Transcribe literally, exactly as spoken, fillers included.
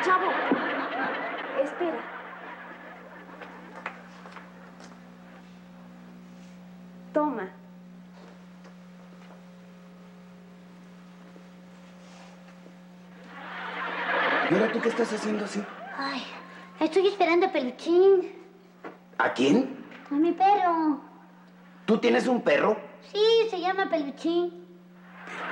Chavo, espera. Toma. ¿Y ahora tú qué estás haciendo así? Ay, estoy esperando a Peluchín. ¿A quién? A mi perro. ¿Tú tienes un perro? Sí, se llama Peluchín.